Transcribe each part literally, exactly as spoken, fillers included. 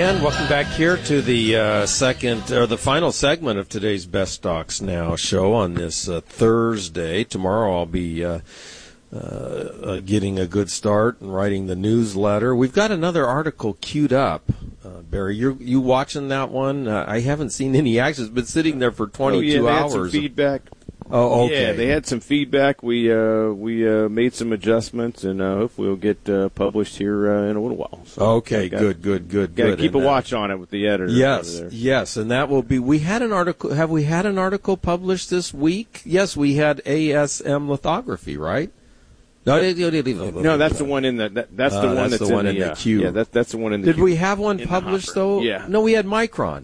And welcome back here to the uh, second or the final segment of today's Best Stocks Now show on this uh, Thursday. Tomorrow I'll be uh, uh, uh, getting a good start and writing the newsletter. We've got another article queued up. Uh, Barry, you you watching that one? Uh, I haven't seen any action. It's been sitting there for twenty-two oh, yeah, they hours. Had some feedback. Oh, okay. Yeah, they had some feedback. We uh, we uh, made some adjustments, and uh, hopefully it'll get uh, published here uh, in a little while. So okay, got, good, good, good, Got to good. keep and a watch on it with the editor. Yes, yes, and that will be. We had an article. Have we had an article published this week? Yes, we had A S M lithography, right? No, no, that's the one in the. That, that's the uh, one that's, that's the one in in the, the uh, queue. Yeah, that, that's the one in the. Did queue. we have one in published though? Yeah. No, we had Micron.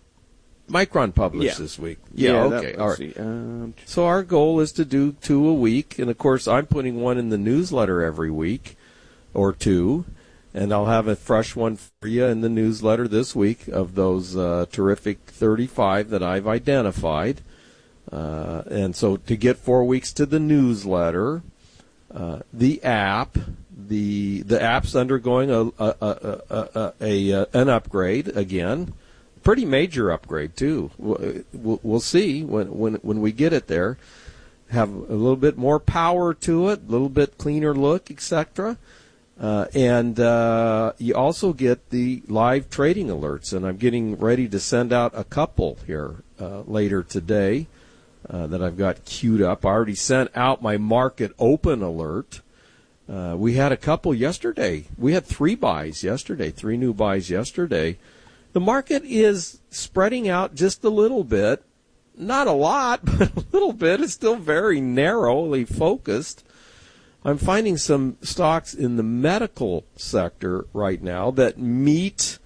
Micron published yeah. this week. Yeah, yeah that, okay, all right. See, um, so our goal is to do two a week, and of course I'm putting one in the newsletter every week, or two, and I'll have a fresh one for you in the newsletter this week of those uh, terrific thirty-five that I've identified. Uh, and so to get four weeks to the newsletter, uh, the app, the the app's undergoing a, a, a, a, a, a an upgrade again. Pretty major upgrade too. We'll, we'll see when, when when we get it there. Have a little bit more power to it, a little bit cleaner look, et cetera. Uh, and uh, you also get the live trading alerts. And I'm getting ready to send out a couple here uh, later today uh, that I've got queued up. I already sent out my market open alert. Uh, we had a couple yesterday. We had three buys yesterday, three new buys yesterday. The market is spreading out just a little bit. Not a lot, but a little bit. It's still very narrowly focused. I'm finding some stocks in the medical sector right now that meet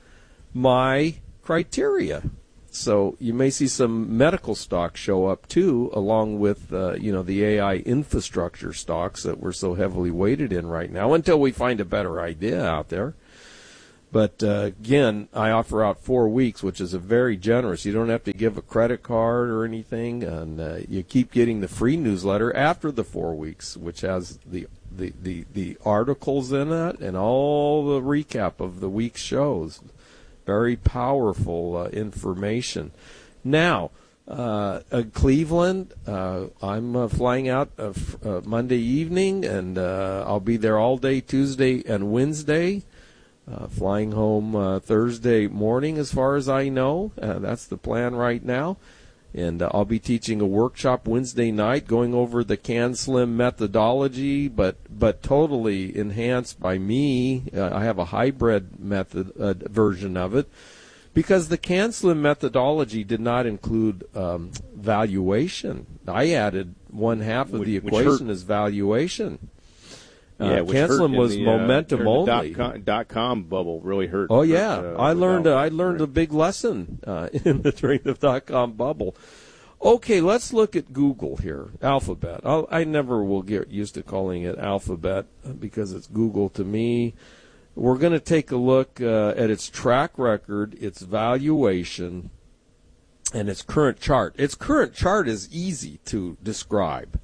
my criteria. So you may see some medical stocks show up too, along with uh, you know the A I infrastructure stocks that we're so heavily weighted in right now until we find a better idea out there. But, uh, again, I offer out four weeks, which is a very generous. You don't have to give a credit card or anything, and uh, you keep getting the free newsletter after the four weeks, which has the, the, the, the articles in it and all the recap of the week's shows. Very powerful uh, information. Now, uh, uh, Cleveland, uh, I'm uh, flying out uh, f- uh, Monday evening, and uh, I'll be there all day Tuesday and Wednesday. Uh, flying home uh, Thursday morning, as far as I know. Uh, that's the plan right now. And uh, I'll be teaching a workshop Wednesday night going over the CanSlim methodology, but but totally enhanced by me. Uh, I have a hybrid method uh, version of it because the CanSlim methodology did not include um, valuation. I added one half of the equation as valuation. Uh, yeah, CanSlim was the, momentum uh, only. The dot com, dot com bubble really hurt. Oh yeah, hurt, uh, I learned. Uh, I learned right. a big lesson uh, in the during the dot com bubble. Okay, let's look at Google here. Alphabet. I'll, I never will get used to calling it Alphabet because it's Google to me. We're going to take a look uh, at its track record, its valuation, and its current chart. Its current chart is easy to describe.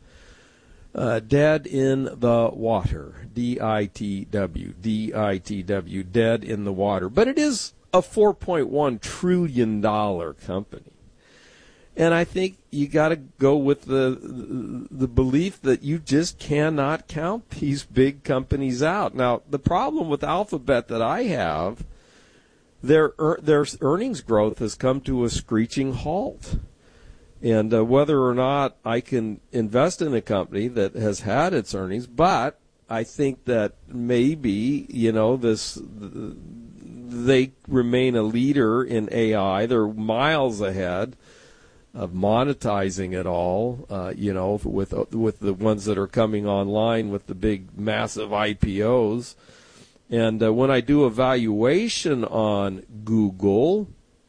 Uh, dead in the water, D I T W, D I T W, dead in the water. But it is a four point one trillion dollars company. And I think you got to go with the, the the belief that you just cannot count these big companies out. Now, the problem with Alphabet that I have, their their earnings growth has come to a screeching halt. And uh, whether or not I can invest in a company that has had its earnings, but I think that maybe, you know, this they remain a leader in A I. They're miles ahead of monetizing it all, uh, you know, with with the ones that are coming online with the big, massive I P Os. And uh, when I do a valuation on Google,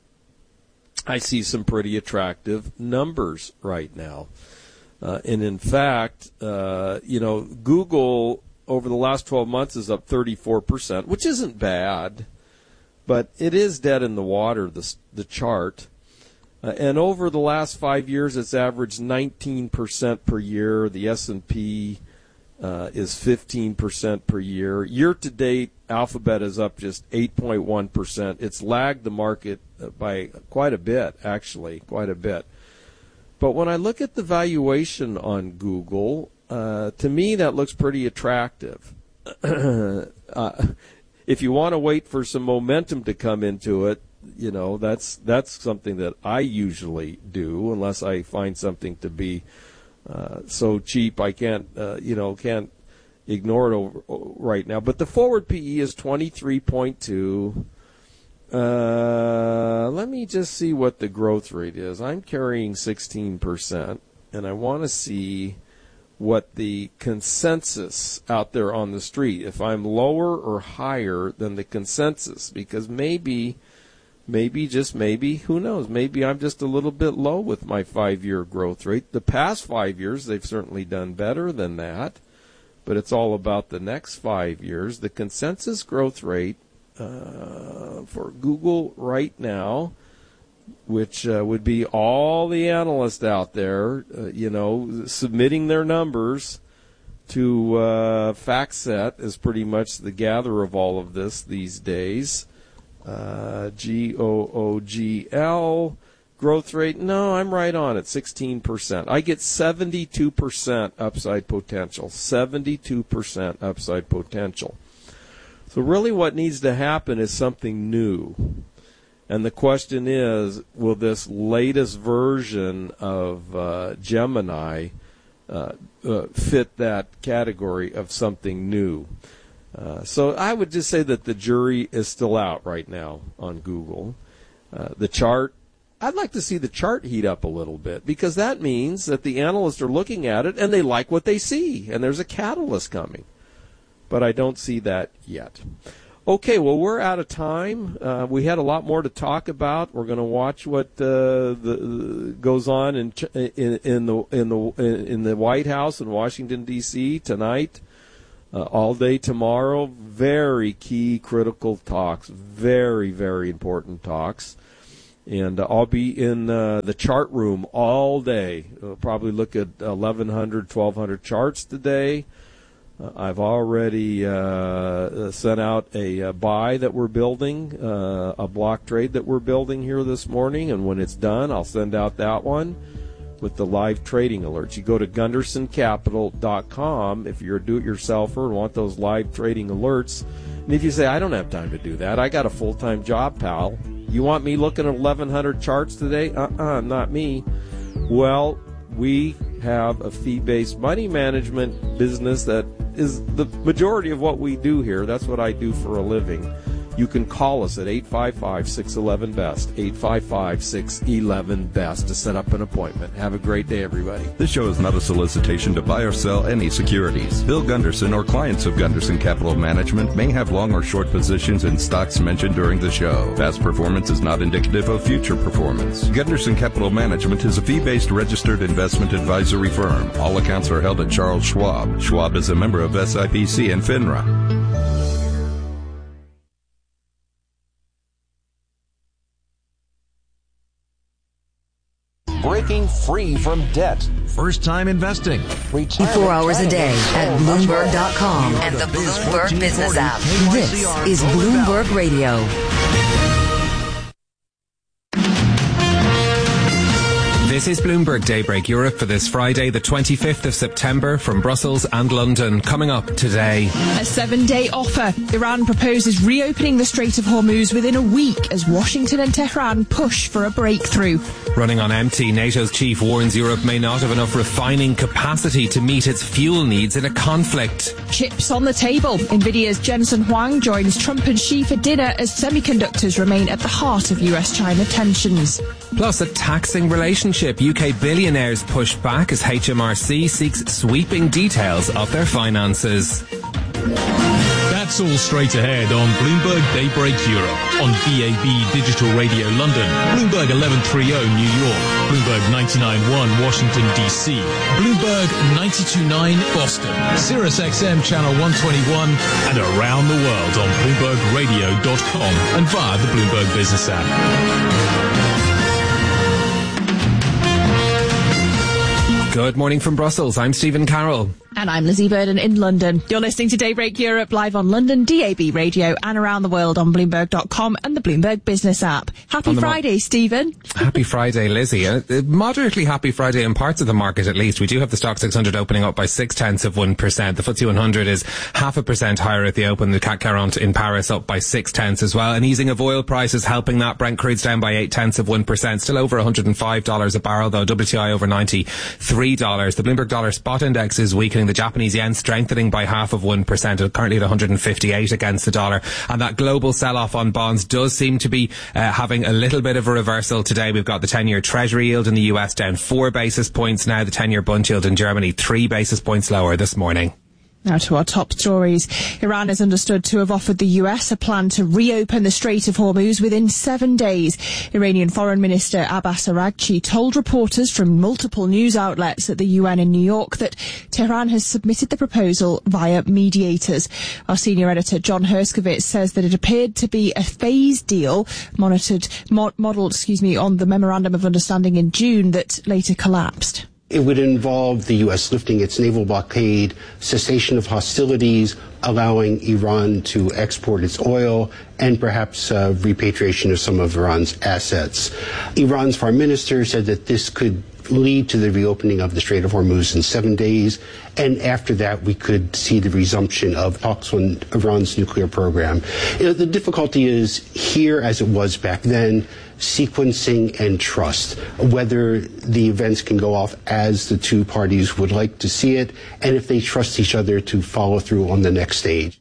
I see some pretty attractive numbers right now. Uh, and in fact, uh, you know, Google over the last twelve months is up thirty-four percent, which isn't bad, but it is dead in the water, the, the chart. Uh, and over the last five years, it's averaged nineteen percent per year. The S and P uh, is fifteen percent per year. Year to date, Alphabet is up just eight point one percent. It's lagged the market by quite a bit, actually, quite a bit. But when I look at the valuation on Google, uh, to me that looks pretty attractive. uh, if you want to wait for some momentum to come into it, you know, that's that's something that I usually do, unless I find something to be uh, so cheap I can't, uh, you know, can't ignore it over, right now. But the forward P E is twenty-three point two. Uh, let me just see what the growth rate is. I'm carrying sixteen percent, and I want to see what the consensus out there on the street, if I'm lower or higher than the consensus, because maybe, maybe, just maybe, who knows, maybe I'm just a little bit low with my five-year growth rate. The past five years, they've certainly done better than that, but it's all about the next five years. The consensus growth rate uh, for Google right now, which uh, would be all the analysts out there, uh, you know, submitting their numbers to uh, FactSet, is pretty much the gatherer of all of this these days. Uh, G O O G L growth rate, no, I'm right on it, sixteen percent. I get seventy-two percent upside potential, seventy-two percent upside potential. So really what needs to happen is something new. And the question is, will this latest version of uh, Gemini uh, uh, fit that category of something new? Uh, so I would just say that the jury is still out right now on Google. Uh, the chart, I'd like to see the chart heat up a little bit, because that means that the analysts are looking at it and they like what they see, and there's a catalyst coming. But I don't see that yet. Okay, well, we're out of time. Uh, we had a lot more to talk about. We're going to watch what uh, the, goes on in, in, in the in the in the White House in Washington D C tonight, uh, all day tomorrow. Very key, critical talks. Very, very important talks. And uh, I'll be in uh, the chart room all day. I'll probably look at eleven hundred, twelve hundred charts today. Uh, I've already uh, sent out a, a buy that we're building, uh, a block trade that we're building here this morning, and when it's done, I'll send out that one with the live trading alerts. You go to gunderson capital dot com if you're a do-it-yourselfer and want those live trading alerts. And if you say, I don't have time to do that, I got a full-time job, pal. You want me looking at eleven hundred charts today? Uh-uh, not me. Well, we have a fee-based money management business that is the majority of what we do here. That's what I do for a living. You can call us at eight five five, six one one, B E S T, eight five five, six one one, B E S T to set up an appointment. Have a great day, everybody. This show is not a solicitation to buy or sell any securities. Bill Gunderson or clients of Gunderson Capital Management may have long or short positions in stocks mentioned during the show. Past performance is not indicative of future performance. Gunderson Capital Management is a fee-based registered investment advisory firm. All accounts are held at Charles Schwab. Schwab is a member of S I P C and FINRA. Breaking free from debt. First time investing. twenty-four hours a day at Bloomberg dot com and the Bloomberg Business app. This is Bloomberg Radio. This is Bloomberg Daybreak Europe for this Friday, the twenty-fifth of September, from Brussels and London. Coming up today. A seven-day offer. Iran proposes reopening the Strait of Hormuz within a week as Washington and Tehran push for a breakthrough. Running on empty, NATO's chief warns Europe may not have enough refining capacity to meet its fuel needs in a conflict. Chips on the table. Nvidia's Jensen Huang joins Trump and Xi for dinner as semiconductors remain at the heart of U S China tensions. Plus, a taxing relationship. U K billionaires push back as H M R C seeks sweeping details of their finances. That's all straight ahead on Bloomberg Daybreak Europe, on B A B Digital Radio London, Bloomberg eleven thirty New York, Bloomberg ninety-nine point one Washington D C, Bloomberg ninety-two point nine Boston, Sirius X M Channel one twenty-one, and around the world on Bloomberg Radio dot com and via the Bloomberg Business app. Good morning from Brussels. I'm Stephen Carroll. And I'm Lizzie Burden in London. You're listening to Daybreak Europe live on London, D A B Radio, and around the world on Bloomberg dot com and the Bloomberg Business app. Happy Friday, mo- Stephen. Happy Friday, Lizzie. Uh, moderately happy Friday in parts of the market, at least. We do have the Stock six hundred opening up by six tenths of one percent. The F T S E one hundred is half a percent higher at the open. The C A C quarante in Paris up by six tenths as well. An easing of oil prices helping that. Brent crude's down by eight tenths of one percent. Still over one hundred five dollars a barrel, though. W T I over ninety-three dollars. The Bloomberg Dollar Spot Index is weakening. The Japanese yen strengthening by half of one percent, currently at one hundred fifty-eight against the dollar. And that global sell-off on bonds does seem to be uh, having a little bit of a reversal today. We've got the ten-year Treasury yield in the U S down four basis points now. The ten-year Bund yield in Germany three basis points lower this morning. Now to our top stories. Iran is understood to have offered the U S a plan to reopen the Strait of Hormuz within seven days. Iranian Foreign Minister Abbas Araghchi told reporters from multiple news outlets at the U N in New York that Tehran has submitted the proposal via mediators. Our senior editor John Herskovitz says that it appeared to be a phased deal monitored, mo- modelled, excuse me, on the Memorandum of Understanding in June that later collapsed. It would involve the U S lifting its naval blockade, cessation of hostilities, allowing Iran to export its oil, and perhaps uh, repatriation of some of Iran's assets. Iran's foreign minister said that this could lead to the reopening of the Strait of Hormuz in seven days, and after that we could see the resumption of talks on Iran's nuclear program. You know, the difficulty is here, as it was back then, sequencing and trust, whether the events can go off as the two parties would like to see it, and if they trust each other to follow through on the next stage.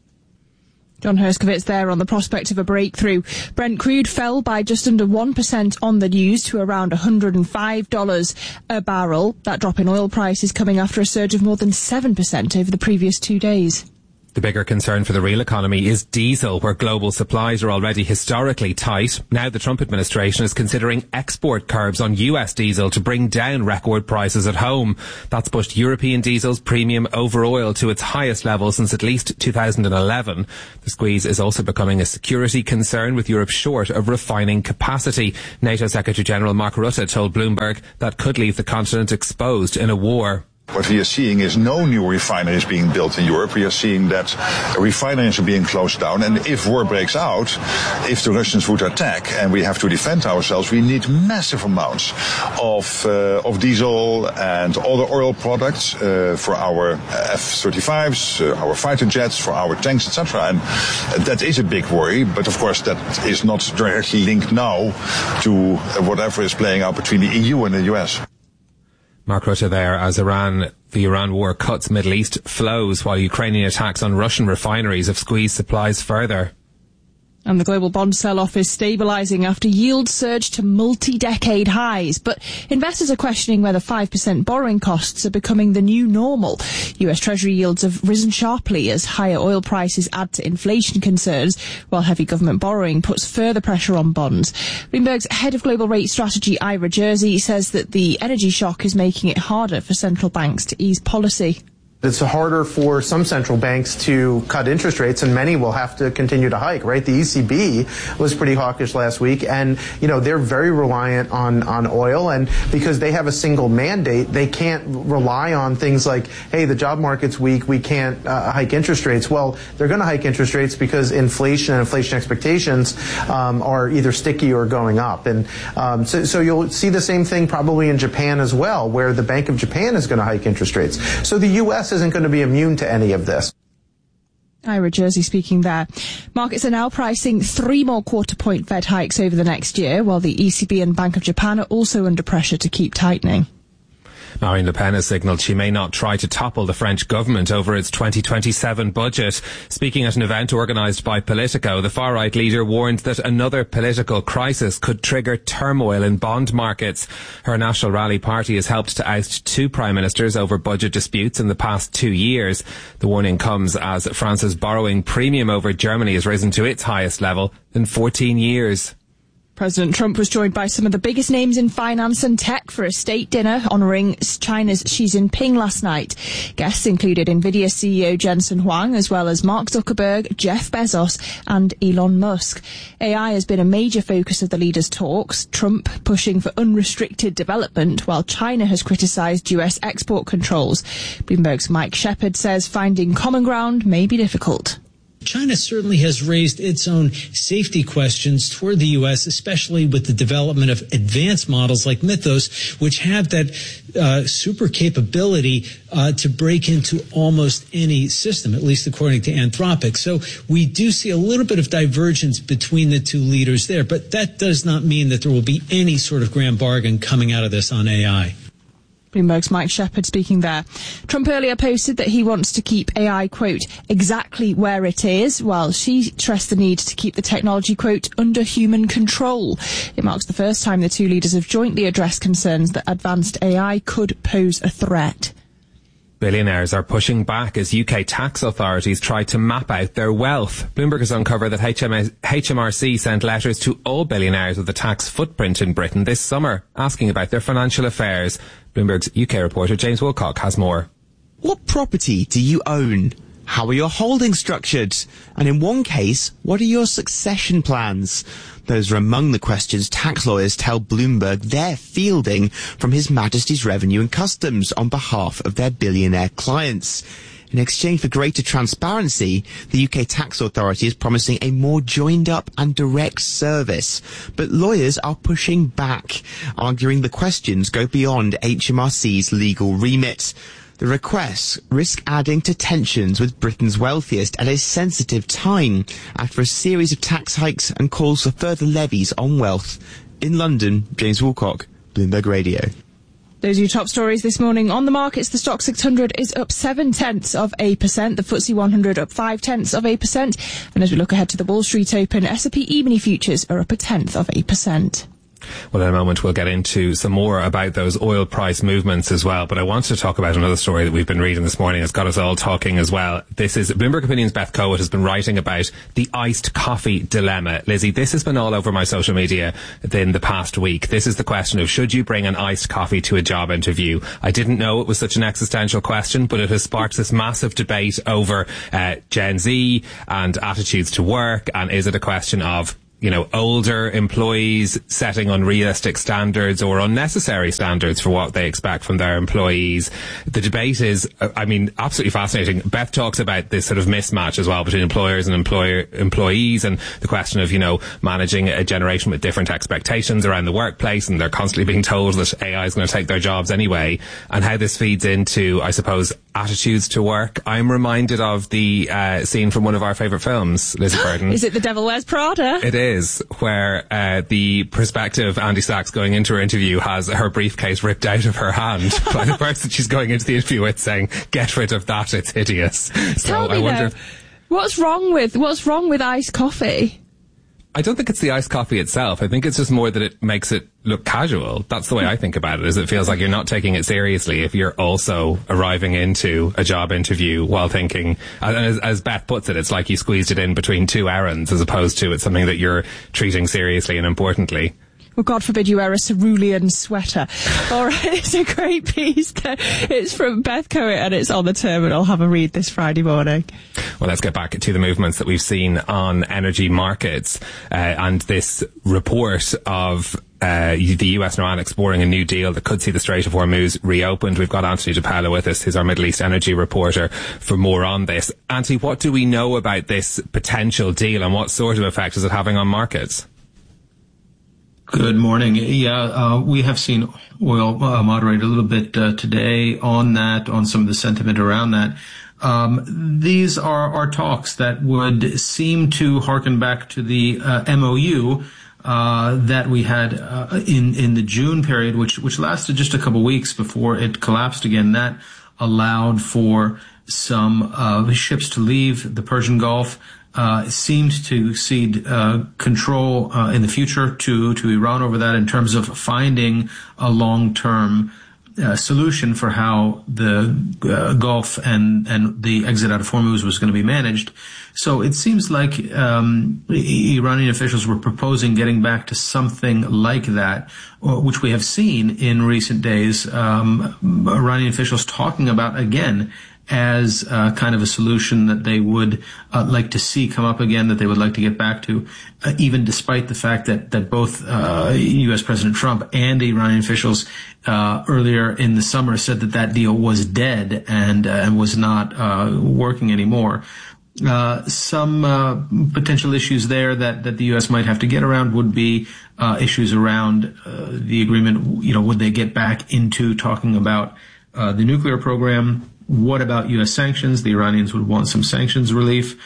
John Herskovitz there on the prospect of a breakthrough. Brent crude fell by just under one percent on the news to around one hundred five dollars a barrel. That drop in oil price is coming after a surge of more than seven percent over the previous two days. The bigger concern for the real economy is diesel, where global supplies are already historically tight. Now the Trump administration is considering export curbs on U S diesel to bring down record prices at home. That's pushed European diesel's premium over oil to its highest level since at least two thousand eleven. The squeeze is also becoming a security concern, with Europe short of refining capacity. NATO Secretary General Mark Rutte told Bloomberg that could leave the continent exposed in a war. What we are seeing is no new refineries being built in Europe. We are seeing that refineries are being closed down. And if war breaks out, if the Russians would attack and we have to defend ourselves, we need massive amounts of uh, of diesel and other oil products uh, for our F thirty-fives, uh, our fighter jets, for our tanks, et cetera. And that is a big worry. But of course, that is not directly linked now to whatever is playing out between the E U and the U S. Mark Rutte there, as Iran, the Iran war cuts Middle East flows, while Ukrainian attacks on Russian refineries have squeezed supplies further. And the global bond sell-off is stabilising after yields surged to multi-decade highs. But investors are questioning whether five percent borrowing costs are becoming the new normal. U S Treasury yields have risen sharply as higher oil prices add to inflation concerns, while heavy government borrowing puts further pressure on bonds. Bloomberg's head of global rate strategy, Ira Jersey, says that the energy shock is making it harder for central banks to ease policy. It's harder for some central banks to cut interest rates, and many will have to continue to hike, right? The E C B was pretty hawkish last week, and, you know, they're very reliant on, on oil, and because they have a single mandate, they can't rely on things like, hey, the job market's weak, we can't uh, hike interest rates. Well, they're going to hike interest rates because inflation and inflation expectations um, are either sticky or going up. And um, so, so you'll see the same thing probably in Japan as well, where the Bank of Japan is going to hike interest rates. So the U S isn't going to be immune to any of this. Ira Jersey speaking there. Markets are now pricing three more quarter point Fed hikes over the next year, while the E C B and Bank of Japan are also under pressure to keep tightening. Marine Le Pen has signalled she may not try to topple the French government over its twenty twenty-seven budget. Speaking at an event organised by Politico, the far-right leader warned that another political crisis could trigger turmoil in bond markets. Her National Rally party has helped to oust two prime ministers over budget disputes in the past two years. The warning comes as France's borrowing premium over Germany has risen to its highest level in fourteen years. President Trump was joined by some of the biggest names in finance and tech for a state dinner honouring China's Xi Jinping last night. Guests included NVIDIA C E O Jensen Huang, as well as Mark Zuckerberg, Jeff Bezos and Elon Musk. A I has been a major focus of the leaders' talks, Trump pushing for unrestricted development, while China has criticised U S export controls. Bloomberg's Mike Shepard says finding common ground may be difficult. China certainly has raised its own safety questions toward the U S, especially with the development of advanced models like Mythos, which have that uh, super capability uh, to break into almost any system, at least according to Anthropic. So we do see a little bit of divergence between the two leaders there, but that does not mean that there will be any sort of grand bargain coming out of this on A I. Bloomberg's Mike Shepard speaking there. Trump earlier posted that he wants to keep A I, quote, exactly where it is, while Xi stressed the need to keep the technology, quote, under human control. It marks the first time the two leaders have jointly addressed concerns that advanced A I could pose a threat. Billionaires are pushing back as U K tax authorities try to map out their wealth. Bloomberg has uncovered that H M R C sent letters to all billionaires with a tax footprint in Britain this summer, asking about their financial affairs. Bloomberg's U K reporter James Wilcock has more. What property do you own? How are your holdings structured? And in one case, what are your succession plans? Those are among the questions tax lawyers tell Bloomberg they're fielding from His Majesty's Revenue and Customs on behalf of their billionaire clients. In exchange for greater transparency, the U K tax authority is promising a more joined-up and direct service. But lawyers are pushing back, arguing the questions go beyond H M R C's legal remit. The requests risk adding to tensions with Britain's wealthiest at a sensitive time after a series of tax hikes and calls for further levies on wealth. In London, James Wilcock, Bloomberg Radio. Those are your top stories this morning. On the markets, the Stock six hundred is up seven tenths of a percent. The F T S E one hundred up five tenths of a percent. And as we look ahead to the Wall Street Open, S and P E-mini futures are up a tenth of a percent. Well, in a moment, we'll get into some more about those oil price movements as well. But I want to talk about another story that we've been reading this morning. It's got us all talking as well. This is Bloomberg Opinion's Beth Coet has been writing about the iced coffee dilemma. Lizzie, this has been all over my social media in the past week. This is the question of should you bring an iced coffee to a job interview? I didn't know it was such an existential question, but it has sparked this massive debate over uh, Gen Z and attitudes to work. And is it a question of you know, older employees setting unrealistic standards or unnecessary standards for what they expect from their employees? The debate is, I mean, absolutely fascinating. Beth talks about this sort of mismatch as well between employers and employer employees, and the question of, you know, managing a generation with different expectations around the workplace, and they're constantly being told that A I is going to take their jobs anyway, and how this feeds into, I suppose, attitudes to work. I'm reminded of the uh, scene from one of our favourite films, Lizzie Burton. Is it The Devil Wears Prada? It is. Is where uh, the prospective Andy Sachs going into her interview has her briefcase ripped out of her hand by the person she's going into the interview with, saying, "Get rid of that, it's hideous." Tell so me I wonder, though, what's wrong with what's wrong with iced coffee? I don't think it's the iced coffee itself. I think it's just more that it makes it look casual. That's the way I think about it, is it feels like you're not taking it seriously if you're also arriving into a job interview while thinking, and as, as Beth puts it, it's like you squeezed it in between two errands as opposed to it's something that you're treating seriously and importantly. Well, God forbid you wear a cerulean sweater. All right, it's a great piece. It's from Beth Coet and it's on the Terminal. Have a read this Friday morning. Well, let's get back to the movements that we've seen on energy markets uh, and this report of Uh, the U S and Iran exploring a new deal that could see the Strait of Hormuz reopened. We've got Anthony DePaola with us, who's our Middle East energy reporter, for more on this. Anthony, what do we know about this potential deal and what sort of effect is it having on markets? Good morning. Yeah, uh, we have seen oil uh, moderate a little bit uh, today on that, on some of the sentiment around that. Um, these are, are talks that would seem to harken back to the uh, M O U uh, that we had uh, in in the June period, which which lasted just a couple weeks before it collapsed again. That allowed for some uh, ships to leave the Persian Gulf. Uh, seemed to cede uh, control uh, in the future to to Iran over that in terms of finding a long-term uh, solution for how the uh, Gulf and, and the exit out of Hormuz was going to be managed. So it seems like um, Iranian officials were proposing getting back to something like that, which we have seen in recent days. Um, Iranian officials talking about, again, as uh, kind of a solution that they would uh, like to see come up again, that they would like to get back to, uh, even despite the fact that, that both uh, U S President Trump and Iranian officials uh, earlier in the summer said that that deal was dead and, uh, and was not uh, working anymore. Uh, some uh, potential issues there that, that the U S might have to get around would be uh, issues around uh, the agreement. You know, would they get back into talking about uh, the nuclear program? What about U S sanctions? The Iranians would want some sanctions relief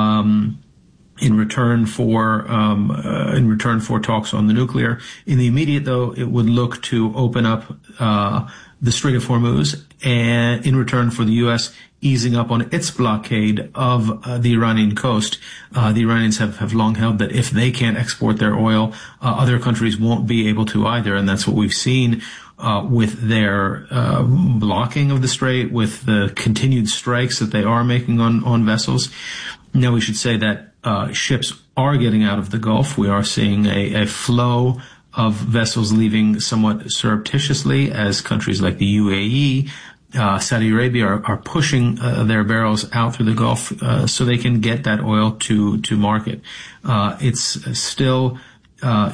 um, in return for um, uh, in return for talks on the nuclear. In the immediate, though, it would look to open up uh, the Strait of Hormuz, and in return for the U S easing up on its blockade of uh, the Iranian coast. Uh, the Iranians have, have long held that if they can't export their oil, uh, other countries won't be able to either, and that's what we've seen uh, with their uh, blocking of the strait, with the continued strikes that they are making on, on vessels. Now, we should say that uh, ships are getting out of the Gulf. We are seeing a, a flow of vessels leaving somewhat surreptitiously as countries like the U A E, Uh, Saudi Arabia are, are pushing uh, their barrels out through the Gulf uh, so they can get that oil to to market. Uh, it's still uh,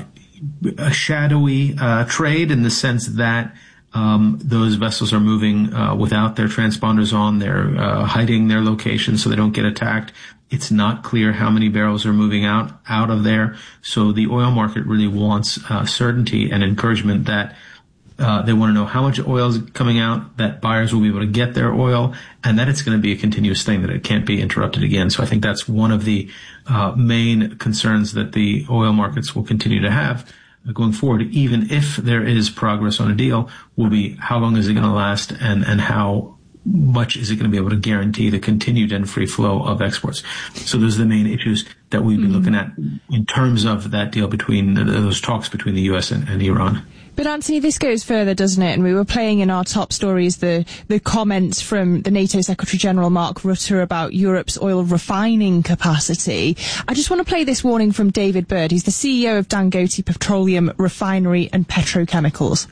a shadowy uh, trade in the sense that um, those vessels are moving uh, without their transponders on. They're uh, hiding their location so they don't get attacked. It's not clear how many barrels are moving out out of there. So the oil market really wants uh, certainty and encouragement that Uh, they want to know how much oil is coming out, that buyers will be able to get their oil, and that it's going to be a continuous thing, that it can't be interrupted again. So I think that's one of the uh, main concerns that the oil markets will continue to have going forward, even if there is progress on a deal, will be how long is it going to last, and, and how much is it going to be able to guarantee the continued and free flow of exports. So those are the main issues that we've been looking at in terms of that deal between, those talks between the U S and, and Iran. But Anthony, this goes further, doesn't it? And we were playing in our top stories the, the comments from the NATO Secretary General Mark Rutte about Europe's oil refining capacity. I just want to play this warning from David Bird. He's the C E O of Dangote Petroleum Refinery and Petrochemicals.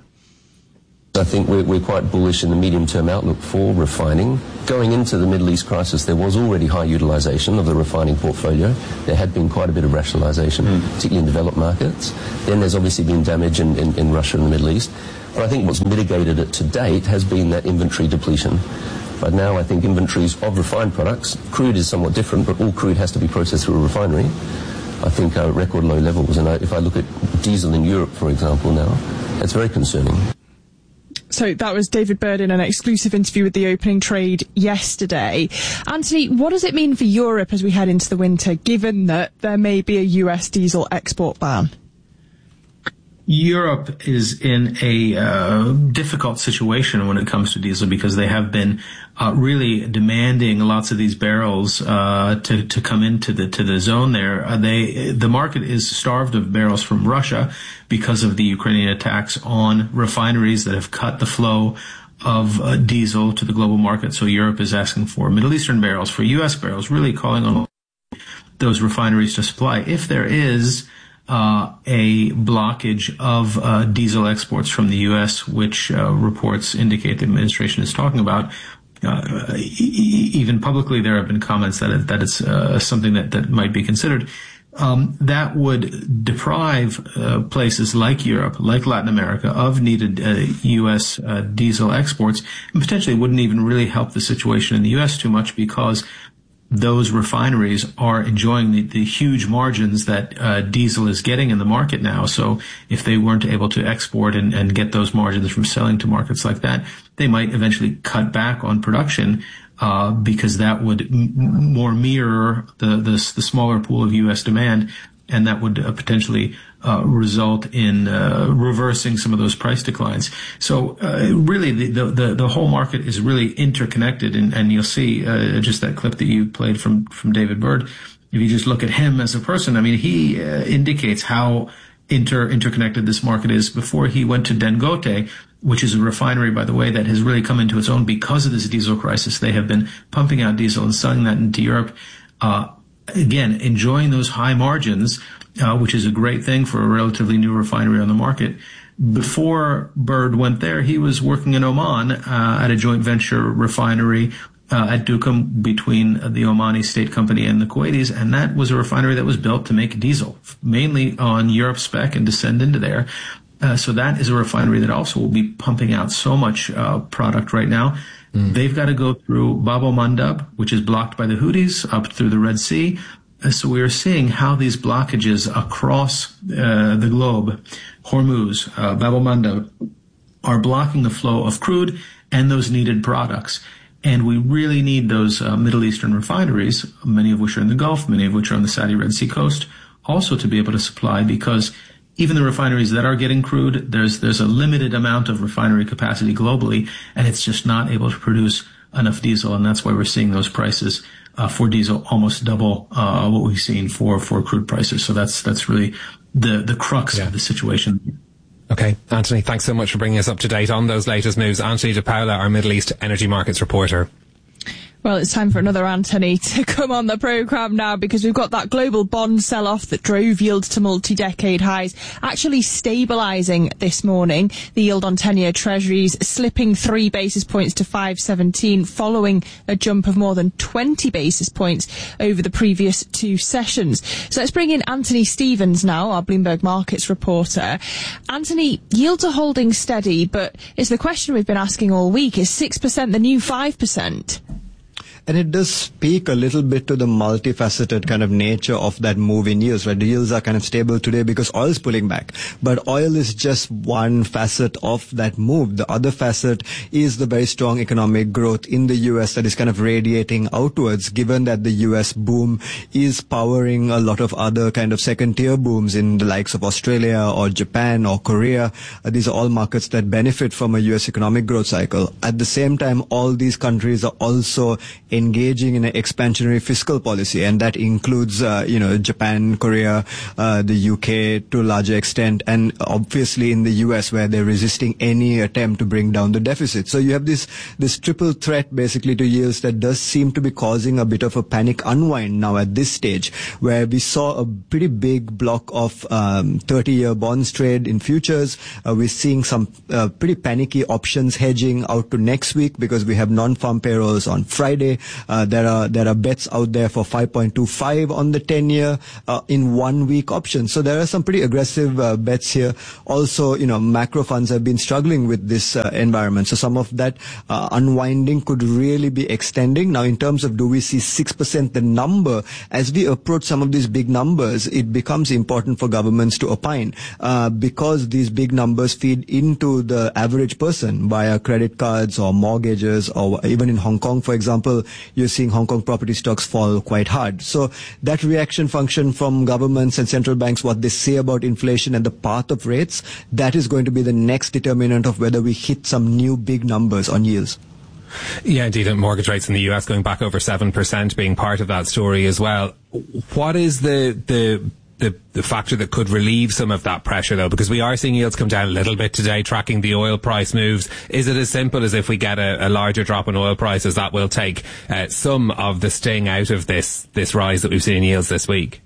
I think we're, we're quite bullish in the medium-term outlook for refining. Going into the Middle East crisis, there was already high utilization of the refining portfolio. There had been quite a bit of rationalization, mm. particularly in developed markets. Then there's obviously been damage in, in, in Russia and the Middle East. But I think what's mitigated it to date has been that inventory depletion. But now I think inventories of refined products, crude is somewhat different, but all crude has to be processed through a refinery. I think are at record low levels. And I, if I look at diesel in Europe, for example, now, that's very concerning. So that was David Bird in an exclusive interview with the Opening Trade yesterday. Anthony, what does it mean for Europe as we head into the winter, given that there may be a U S diesel export ban? Europe is in a uh, difficult situation when it comes to diesel because they have been uh, really demanding lots of these barrels uh, to to come into the to the zone there. Uh, they the market is starved of barrels from Russia because of the Ukrainian attacks on refineries that have cut the flow of uh, diesel to the global market. So Europe is asking for Middle Eastern barrels, for U S barrels, really calling on those refineries to supply. If there is Uh, a blockage of uh, diesel exports from the U S, which uh, reports indicate the administration is talking about. Uh, e- even publicly, there have been comments that it, that it's uh, something that, that might be considered. Um, that would deprive uh, places like Europe, like Latin America, of needed uh, U S uh, diesel exports, and potentially wouldn't even really help the situation in the U S too much because those refineries are enjoying the, the huge margins that uh, diesel is getting in the market now. So if they weren't able to export and, and get those margins from selling to markets like that, they might eventually cut back on production uh, because that would m- more mirror the, the the smaller pool of U S demand, and that would uh, potentially uh, result in uh, reversing some of those price declines. So uh, really, the, the the whole market is really interconnected, and, and you'll see uh, just that clip that you played from from David Bird. If you just look at him as a person, I mean, he uh, indicates how inter interconnected this market is. Before he went to Dangote, which is a refinery, by the way, that has really come into its own because of this diesel crisis. They have been pumping out diesel and selling that into Europe. Uh, again, enjoying those high margins, uh, which is a great thing for a relatively new refinery on the market. Before Bird went there, he was working in Oman uh, at a joint venture refinery uh, at Duqm between the Omani state company and the Kuwaitis, and that was a refinery that was built to make diesel, mainly on Europe spec and to send into there. Uh, so that is a refinery that also will be pumping out so much uh, product right now. Mm. They've got to go through Bab el-Mandab, which is blocked by the Houthis, up through the Red Sea. Uh, so we are seeing how these blockages across uh, the globe, Hormuz, uh, Bab el-Mandab, are blocking the flow of crude and those needed products. And we really need those uh, Middle Eastern refineries, many of which are in the Gulf, many of which are on the Saudi Red Sea coast, also to be able to supply, because even the refineries that are getting crude, there's there's a limited amount of refinery capacity globally, and it's just not able to produce enough diesel, and that's why we're seeing those prices uh, for diesel almost double uh, what we've seen for, for crude prices. So that's that's really the the crux yeah. of the situation. Okay, Anthony, thanks so much for bringing us up to date on those latest moves. Anthony DePaula, our Middle East energy markets reporter. Well, it's time for another Anthony to come on the programme now, because we've got that global bond sell-off that drove yields to multi-decade highs actually stabilising this morning. The yield on ten-year treasuries slipping three basis points to five seventeen following a jump of more than twenty basis points over the previous two sessions. So let's bring in Anthony Stevens now, our Bloomberg Markets reporter. Anthony, yields are holding steady, but it's the question we've been asking all week. Is six percent the new five percent? And it does speak a little bit to the multifaceted kind of nature of that move in yields, right? The yields are kind of stable today because oil is pulling back. But oil is just one facet of that move. The other facet is the very strong economic growth in the U S that is kind of radiating outwards, given that the U S boom is powering a lot of other kind of second-tier booms in the likes of Australia or Japan or Korea. Uh, these are all markets that benefit from a U S economic growth cycle. At the same time, all these countries are also engaging in an expansionary fiscal policy, and that includes, uh, you know, Japan, Korea, uh, the U K to a larger extent, and obviously in the U S where they're resisting any attempt to bring down the deficit. So you have this this triple threat basically to yields that does seem to be causing a bit of a panic unwind now at this stage, where we saw a pretty big block of um, thirty-year bonds trade in futures. Uh, we're seeing some uh, pretty panicky options hedging out to next week because we have non-farm payrolls on Friday. Uh, there are there are bets out there for five point two five on the ten-year uh, in one-week options. So there are some pretty aggressive uh, bets here. Also, you know, macro funds have been struggling with this uh, environment. So some of that uh, unwinding could really be extending. Now, in terms of do we see six percent the number, as we approach some of these big numbers, it becomes important for governments to opine uh, because these big numbers feed into the average person via credit cards or mortgages, or even in Hong Kong, for example, you're seeing Hong Kong property stocks fall quite hard. So that reaction function from governments and central banks, what they say about inflation and the path of rates, that is going to be the next determinant of whether we hit some new big numbers on yields. Yeah, indeed, and mortgage rates in the U S going back over seven percent being part of that story as well. What is the the The, the factor that could relieve some of that pressure, though, because we are seeing yields come down a little bit today, tracking the oil price moves? Is it as simple as if we get a, a larger drop in oil prices, that will take uh, some of the sting out of this this rise that we've seen in yields this week?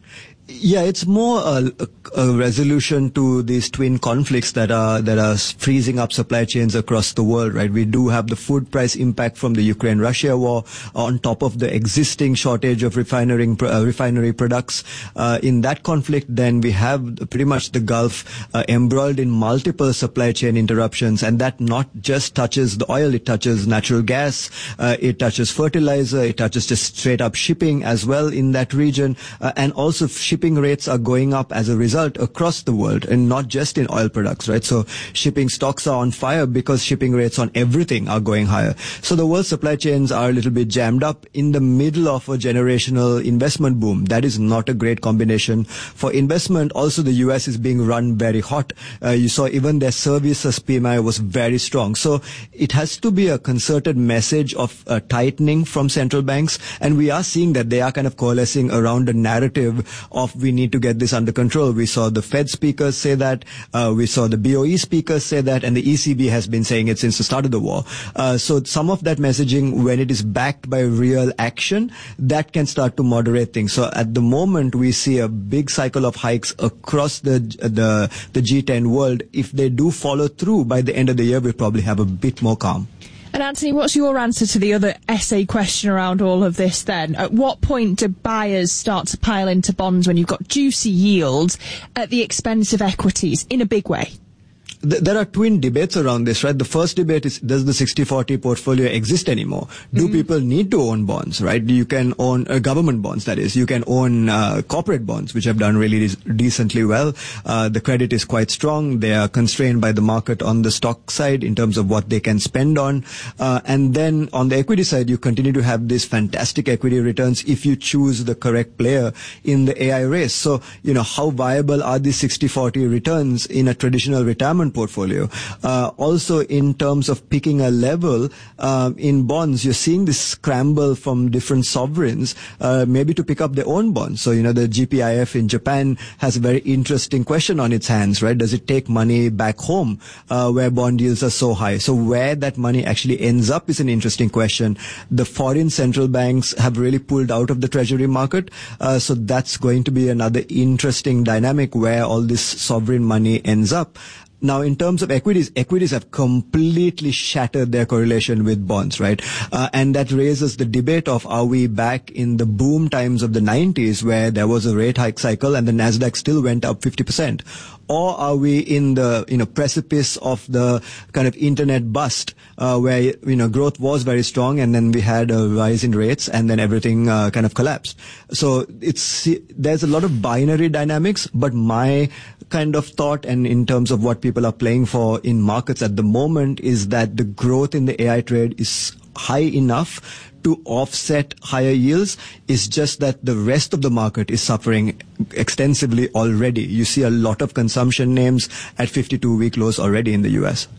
Yeah, it's more a, a resolution to these twin conflicts that are that are freezing up supply chains across the world, right? We do have the food price impact from the Ukraine-Russia war on top of the existing shortage of refinery uh, refinery products. Uh, in that conflict, then we have pretty much the Gulf uh, embroiled in multiple supply chain interruptions, and that not just touches the oil, it touches natural gas, uh, it touches fertilizer, it touches just straight up shipping as well in that region, uh, and also shipping rates are going up as a result across the world, and not just in oil products, right? So shipping stocks are on fire because shipping rates on everything are going higher. So the world supply chains are a little bit jammed up in the middle of a generational investment boom. That is not a great combination for investment. Also, the U S is being run very hot. Uh, you saw even their services P M I was very strong. So it has to be a concerted message of uh, tightening from central banks, and we are seeing that they are kind of coalescing around a narrative of of we need to get this under control. We saw the Fed speakers say that, uh, we saw the B O E speakers say that, and the E C B has been saying it since the start of the war. Uh, so some of that messaging, when it is backed by real action, that can start to moderate things. So at the moment, we see a big cycle of hikes across the the the G ten world. If they do follow through, by the end of the year, we'll probably have a bit more calm. And Anthony, what's your answer to the other essay question around all of this then? At what point do buyers start to pile into bonds when you've got juicy yields at the expense of equities in a big way? There are twin debates around this, right? The first debate is, does the sixty forty portfolio exist anymore? Do mm-hmm. people need to own bonds, right? You can own uh, government bonds, that is. You can own uh, corporate bonds, which have done really de- decently well. Uh, the credit is quite strong. They are constrained by the market on the stock side in terms of what they can spend on. Uh, and then on the equity side, you continue to have these fantastic equity returns if you choose the correct player in the A I race. So, you know, how viable are these sixty forty returns in a traditional retirement portfolio? Uh, also, in terms of picking a level uh, in bonds, you're seeing this scramble from different sovereigns, uh, maybe to pick up their own bonds. So, you know, the G P I F in Japan has a very interesting question on its hands, right? Does it take money back home uh, where bond yields are so high? So where that money actually ends up is an interesting question. The foreign central banks have really pulled out of the treasury market. Uh, so that's going to be another interesting dynamic where all this sovereign money ends up. Now, in terms of equities, equities have completely shattered their correlation with bonds, right? Uh, and that raises the debate of, are we back in the boom times of the nineties where there was a rate hike cycle and the Nasdaq still went up fifty percent? Or are we in the, you know, precipice of the kind of internet bust, uh, where, you know, growth was very strong and then we had a rise in rates and then everything, uh, kind of collapsed. So it's, there's a lot of binary dynamics, but my kind of thought, and in terms of what people are playing for in markets at the moment, is that the growth in the A I trade is high enough to offset higher yields. It's just that the rest of the market is suffering extensively already. You see a lot of consumption names at fifty-two week lows already in the U S.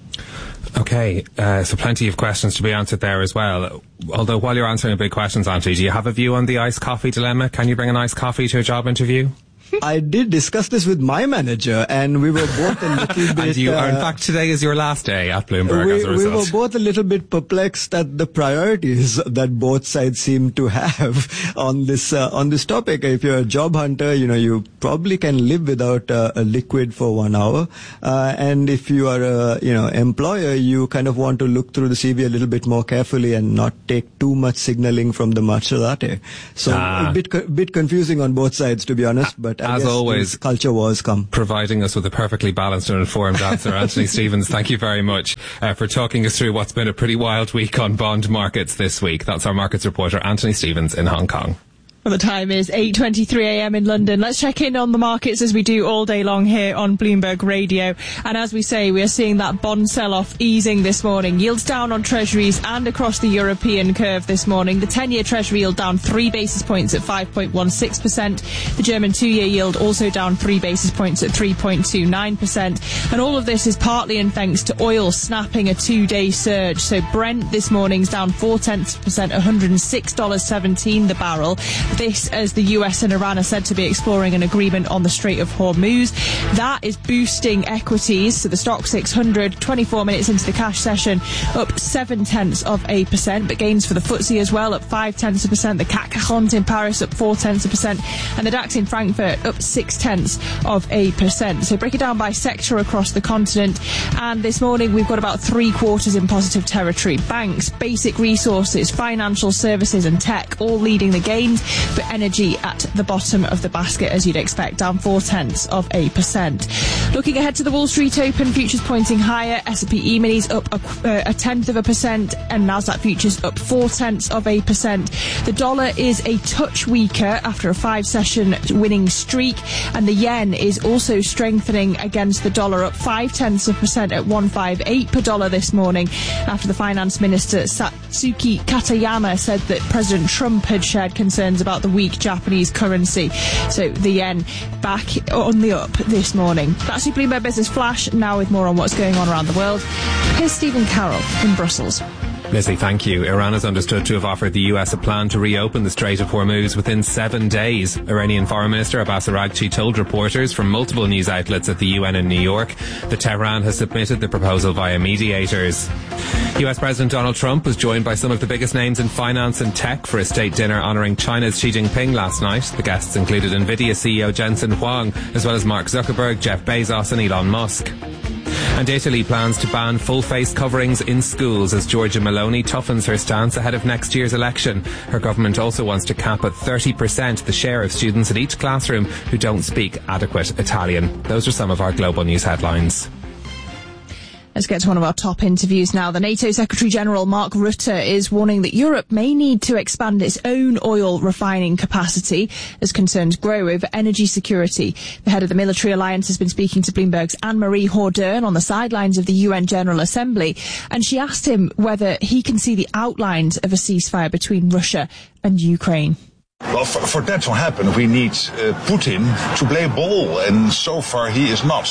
Okay, uh, so plenty of questions to be answered there as well. Although while you're answering big questions, Anthony, do you have a view on the iced coffee dilemma? Can you bring an iced coffee to a job interview? I did discuss this with my manager, and we were both a little bit... and you are, uh, in fact, today is your last day at Bloomberg we, as a result. We were both a little bit perplexed at the priorities that both sides seem to have on this uh, on this topic. If you're a job hunter, you know, you probably can live without uh, a liquid for one hour. Uh, and if you are a, you know, employer, you kind of want to look through the C V a little bit more carefully and not take too much signaling from the matcha latte. So ah. a bit, co- bit confusing on both sides, to be honest, but I As guess always, culture wars come. Providing us with a perfectly balanced and informed answer. Anthony Stevens, thank you very much uh, for talking us through what's been a pretty wild week on bond markets this week. That's our markets reporter, Anthony Stevens, in Hong Kong. Well, the time is eight twenty-three a m in London. Let's check in on the markets as we do all day long here on Bloomberg Radio. And as we say, we are seeing that bond sell-off easing this morning. Yields down on treasuries and across the European curve this morning. The ten-year treasury yield down three basis points at five point one six percent. The German two-year yield also down three basis points at three point two nine percent. And all of this is partly in thanks to oil snapping a two-day surge. So Brent this morning's down four tenths of a percent, one hundred six dollars seventeen the barrel. This as the U S and Iran are said to be exploring an agreement on the Strait of Hormuz. That is boosting equities. So the stock six hundred, twenty-four minutes into the cash session, up seven tenths of a percent, but gains for the F T S E as well, up five tenths of a percent. The C A C quarante in Paris up four tenths of a percent, and the DAX in Frankfurt up six tenths of a percent. So break it down by sector across the continent. And this morning we've got about three quarters in positive territory. Banks, basic resources, financial services and tech all leading the gains, but energy at the bottom of the basket, as you'd expect, down four tenths of a percent. Looking ahead to the Wall Street Open, futures pointing higher. S and P E-minis up a, uh, a tenth of a percent, and Nasdaq futures up four tenths of a percent. The dollar is a touch weaker after a five-session winning streak, and the yen is also strengthening against the dollar, up five tenths of a percent at one fifty-eight per dollar this morning, after the finance minister Satsuki Katayama said that President Trump had shared concerns about the weak Japanese currency. So the yen back on the up this morning. That's your Bloomberg Business Flash. Now with more on what's going on around the world, here's Stephen Carroll in Brussels. Lizzie, thank you. Iran is understood to have offered the U S a plan to reopen the Strait of Hormuz within seven days. Iranian Foreign Minister Abbas Araghchi told reporters from multiple news outlets at the U N in New York that Tehran has submitted the proposal via mediators. U S President Donald Trump was joined by some of the biggest names in finance and tech for a state dinner honouring China's Xi Jinping last night. The guests included Nvidia C E O Jensen Huang, as well as Mark Zuckerberg, Jeff Bezos and Elon Musk. And Italy plans to ban full face coverings in schools as Giorgia Meloni toughens her stance ahead of next year's election. Her government also wants to cap at thirty percent the share of students in each classroom who don't speak adequate Italian. Those are some of our global news headlines. Let's get to one of our top interviews now. The NATO Secretary-General Mark Rutte is warning that Europe may need to expand its own oil refining capacity as concerns grow over energy security. The head of the military alliance has been speaking to Bloomberg's Anne-Marie Hordern on the sidelines of the U N General Assembly, and she asked him whether he can see the outlines of a ceasefire between Russia and Ukraine. Well, for, for that to happen, we need uh, Putin to play ball, and so far he is not,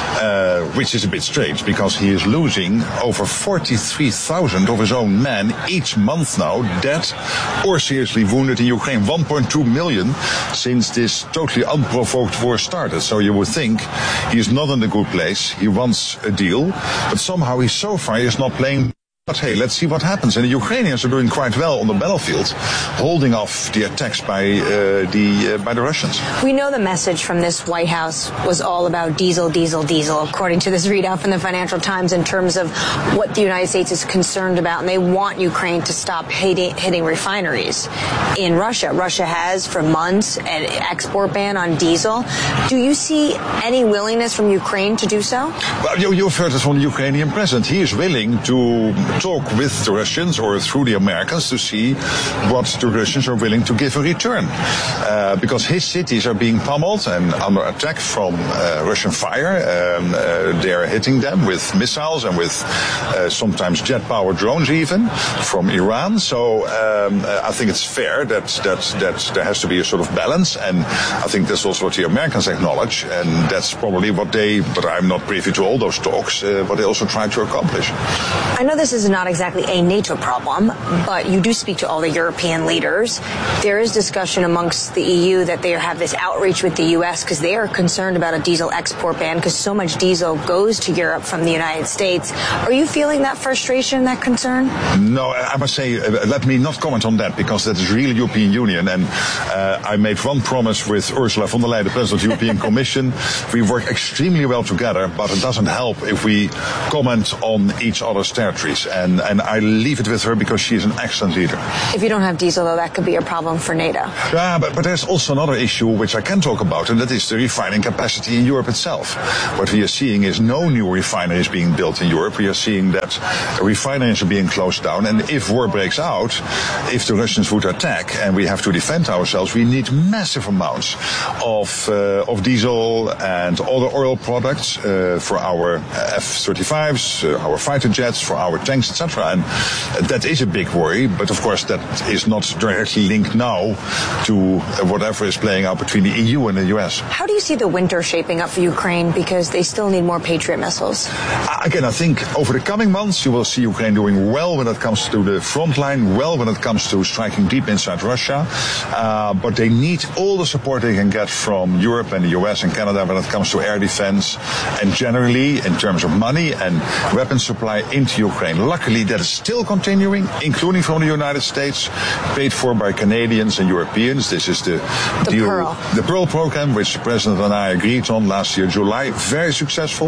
uh, which is a bit strange because he is losing over forty-three thousand of his own men each month now, dead or seriously wounded in Ukraine. one point two million since this totally unprovoked war started. So you would think he is not in a good place. He wants a deal, but somehow he so far is not playing. But hey, let's see what happens. And the Ukrainians are doing quite well on the battlefield, holding off the attacks by uh, the uh, by the Russians. We know the message from this White House was all about diesel, diesel, diesel, according to this readout from the Financial Times, in terms of what the United States is concerned about. And they want Ukraine to stop hitting, hitting refineries in Russia. Russia has, for months, an export ban on diesel. Do you see any willingness from Ukraine to do so? Well, you, you've heard it from the Ukrainian president. He is willing to talk with the Russians or through the Americans to see what the Russians are willing to give in return. Uh, because his cities are being pummeled and under attack from uh, Russian fire. Um, uh, they are hitting them with missiles and with uh, sometimes jet-powered drones even from Iran. So um, I think it's fair that, that, that there has to be a sort of balance. And I think that's also what the Americans acknowledge. And that's probably what they, but I'm not privy to all those talks, uh, what they also try to accomplish. I know this is not exactly a NATO problem, but you do speak to all the European leaders. There is discussion amongst the E U that they have this outreach with the U S because they are concerned about a diesel export ban because so much diesel goes to Europe from the United States. Are you feeling that frustration, that concern? No, I must say, uh, let me not comment on that because that is really European Union. And uh, I made one promise with Ursula von der Leyen, the President of the European Commission. We work extremely well together, but it doesn't help if we comment on each other's territories. And, and I leave it with her because she is an excellent leader. If you don't have diesel, though, that could be a problem for NATO. Yeah, but, but there's also another issue which I can talk about, and that is the refining capacity in Europe itself. What we are seeing is no new refineries being built in Europe. We are seeing that refineries are being closed down, and if war breaks out, if the Russians would attack and we have to defend ourselves, we need massive amounts of uh, of diesel and other oil products uh, for our F thirty-fives, uh, our fighter jets, for our tanks, et cetera. And that is a big worry, but of course that is not directly linked now to whatever is playing out between the E U and the U S. How do you see the winter shaping up for Ukraine because they still need more Patriot missiles? Again, I think over the coming months you will see Ukraine doing well when it comes to the front line, well when it comes to striking deep inside Russia, uh, but they need all the support they can get from Europe and the U S and Canada when it comes to air defense and generally in terms of money and weapon supply into Ukraine. Luckily, that is still continuing, including from the United States, paid for by Canadians and Europeans. This is the, the deal, Pearl. the Pearl program, which the President and I agreed on last year, July. Very successful.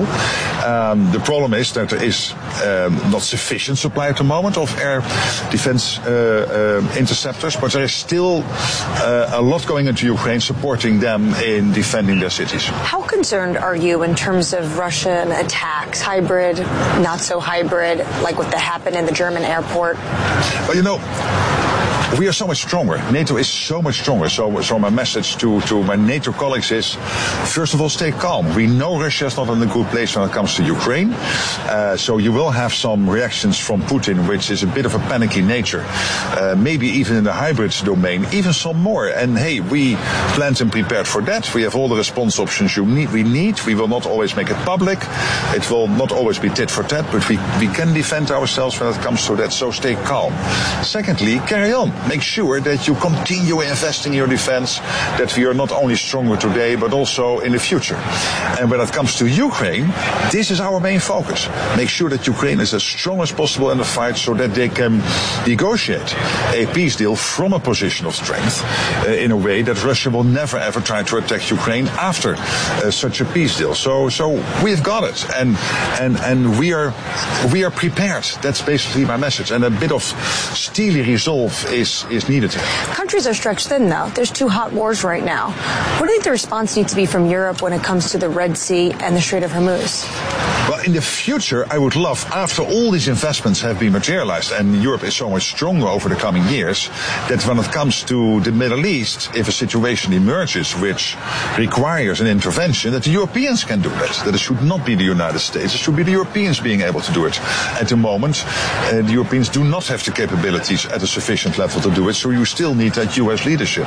Um, the problem is that there is um, not sufficient supply at the moment of air defense uh, uh, interceptors, but there is still uh, a lot going into Ukraine, supporting them in defending their cities. How concerned are you in terms of Russian attacks, hybrid, not so hybrid, like what happened in the German airport? Well, you know, we are so much stronger. NATO is so much stronger. So, so my message to, to my NATO colleagues is, first of all, stay calm. We know Russia is not in a good place when it comes to Ukraine. Uh, so you will have some reactions from Putin, which is a bit of a panicky nature. Uh, maybe even in the hybrid domain, even some more. And hey, we planned and prepared for that. We have all the response options you need. We need. We will not always make it public. It will not always be tit for tat, but we, we can defend ourselves when it comes to that. So stay calm. Secondly, carry on. Make sure that you continue investing in your defense, that we are not only stronger today, but also in the future. And when it comes to Ukraine, this is our main focus. Make sure that Ukraine is as strong as possible in the fight so that they can negotiate a peace deal from a position of strength uh, in a way that Russia will never ever try to attack Ukraine after uh, such a peace deal. So, so we've got it, and and and we are we are prepared. That's basically my message. And a bit of steely resolve is is needed. Countries are stretched thin, though. There's two hot wars right now. What do you think the response needs to be from Europe when it comes to the Red Sea and the Strait of Hormuz? Well, in the future, I would love, after all these investments have been materialized, and Europe is so much stronger over the coming years, that when it comes to the Middle East, if a situation emerges which requires an intervention, that the Europeans can do that. That it should not be the United States. It should be the Europeans being able to do it. At the moment, uh, the Europeans do not have the capabilities at a sufficient level to do it, so you still need that U S leadership.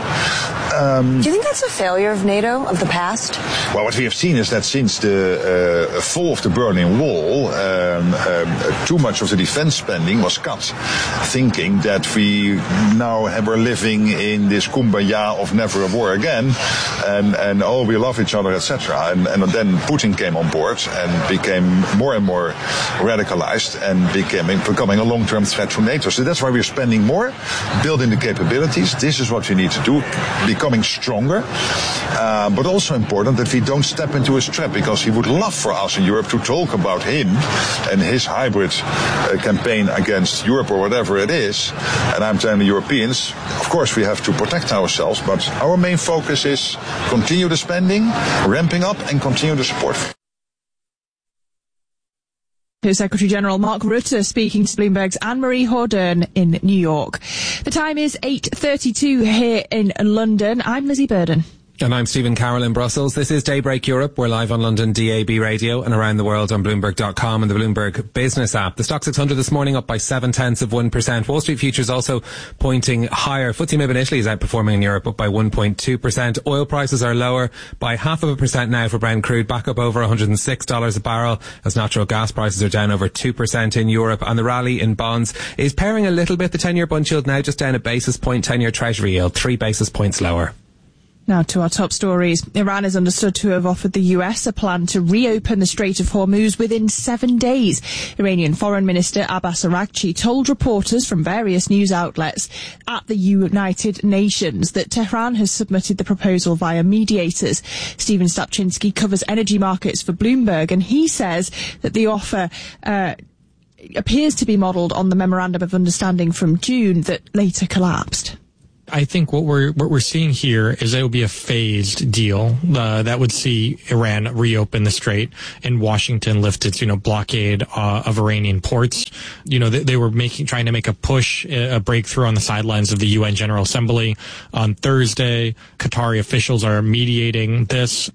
Um, do you think that's a failure of NATO, of the past? Well, what we have seen is that since the uh, fall of the Berlin Wall, um, um, too much of the defense spending was cut, thinking that we now have, we're living in this kumbaya of never a war again, and, and oh, we love each other, et cetera. And, and then Putin came on board and became more and more radicalized and became becoming a long-term threat to NATO. So that's why we're spending more, building the capabilities. This is what we need to do, becoming stronger, uh, but also important that we don't step into his trap, because he would love for us in Europe to talk about him and his hybrid uh, campaign against Europe or whatever it is. And I'm telling the Europeans, of course we have to protect ourselves, but our main focus is continue the spending, ramping up, and continue the support. Secretary General Mark Rutte speaking to Bloomberg's Anne-Marie Hordern in New York. The time is eight thirty-two here in London. I'm Lizzie Burden. And I'm Stephen Carroll in Brussels. This is Daybreak Europe. We're live on London D A B radio and around the world on Bloomberg dot com and the Bloomberg Business app. The Stock six hundred this morning up by seven tenths of one percent. Wall Street futures also pointing higher. F T S E M I B in Italy is outperforming in Europe, up by one point two percent. Oil prices are lower by half of a percent now for Brent crude, back up over one hundred six dollars a barrel, as natural gas prices are down over two percent in Europe. And the rally in bonds is pairing a little bit. The ten-year bund yield now just down a basis point. ten-year Treasury yield three basis points lower. Now to our top stories. Iran is understood to have offered the U S a plan to reopen the Strait of Hormuz within seven days. Iranian Foreign Minister Abbas Araghchi told reporters from various news outlets at the United Nations that Tehran has submitted the proposal via mediators. Stephen Stapczynski covers energy markets for Bloomberg, and he says that the offer uh, appears to be modelled on the Memorandum of Understanding from June that later collapsed. I think what we're what we're seeing here is that it will be a phased deal uh, that would see Iran reopen the strait and Washington lift its you know blockade uh, of Iranian ports. You know they, they were making trying to make a push, a breakthrough on the sidelines of the U N General Assembly on Thursday. Qatari officials are mediating this.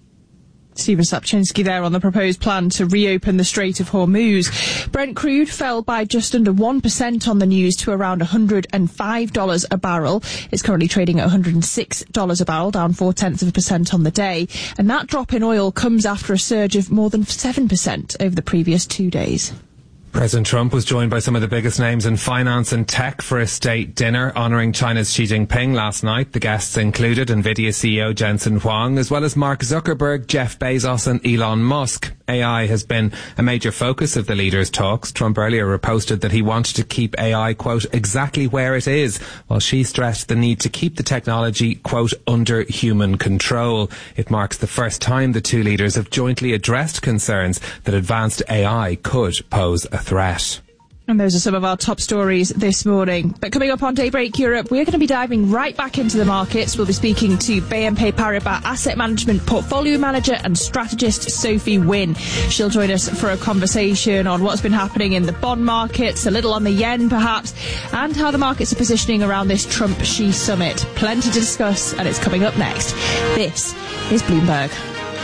Stephen Stapczynski there on the proposed plan to reopen the Strait of Hormuz. Brent crude fell by just under one percent on the news to around one hundred five dollars a barrel. It's currently trading at one hundred six dollars a barrel, down four-tenths of a percent on the day. And that drop in oil comes after a surge of more than seven percent over the previous two days. President Trump was joined by some of the biggest names in finance and tech for a state dinner honouring China's Xi Jinping last night. The guests included NVIDIA C E O Jensen Huang, as well as Mark Zuckerberg, Jeff Bezos and Elon Musk. A I has been a major focus of the leaders' talks. Trump earlier reposted that he wanted to keep A I, quote, exactly where it is, while Xi stressed the need to keep the technology, quote, under human control. It marks the first time the two leaders have jointly addressed concerns that advanced A I could pose a threat. And those are some of our top stories this morning. But coming up on Daybreak Europe, we're going to be diving right back into the markets. We'll be speaking to B N P Paribas Asset Management Portfolio Manager and Strategist Sophie Wynne. She'll join us for a conversation on what's been happening in the bond markets, a little on the yen perhaps, and how the markets are positioning around this Trump-Xi summit. Plenty to discuss, and it's coming up next. This is Bloomberg.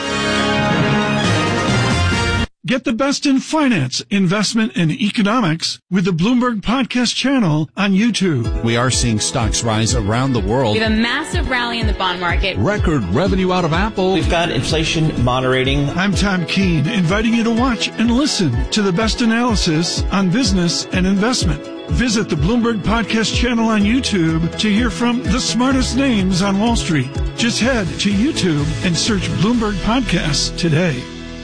Get the best in finance, investment, and economics with the Bloomberg Podcast channel on YouTube. We are seeing stocks rise around the world. We have a massive rally in the bond market. Record revenue out of Apple. We've got inflation moderating. I'm Tom Keene, inviting you to watch and listen to the best analysis on business and investment. Visit the Bloomberg Podcast channel on YouTube to hear from the smartest names on Wall Street. Just head to YouTube and search Bloomberg Podcasts today.